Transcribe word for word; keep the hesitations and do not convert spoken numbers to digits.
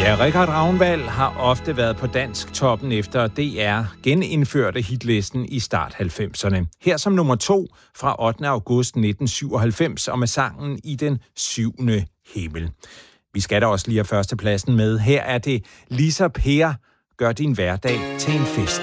Ja, Richard Ragnvald har ofte været på dansk toppen efter D R genindførte hitlisten i start halvfemserne. Her som nummer to fra ottende august nitten syvoghalvfems og med sangen I den syvende himmel. Vi skal da også lige have førstepladsen med. Her er det Lisa Per, gør din hverdag til en fest.